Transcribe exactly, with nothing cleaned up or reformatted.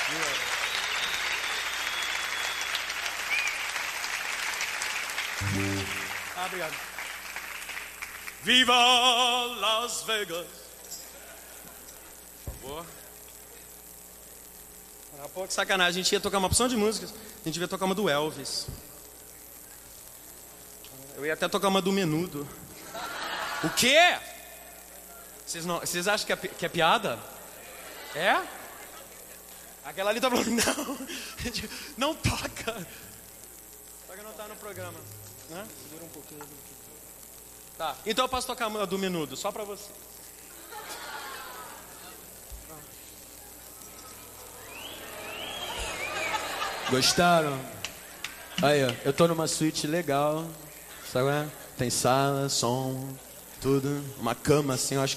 Ah, obrigado. Viva Las Vegas. Por favor. Ah, pô, que sacanagem. A gente ia tocar uma opção de músicas. A gente ia tocar uma do Elvis. Eu ia até tocar uma do Menudo. O quê? Vocês, não, vocês acham que é, que é piada? É? Aquela ali tá falando, não. Não toca. Só que não tá no programa. Né? Segura um pouquinho. Tá, então eu posso tocar a do Menudo, só pra você. Gostaram? Aí, ó, eu tô numa suíte legal, sabe? Tem sala, som, tudo, uma cama assim, eu acho que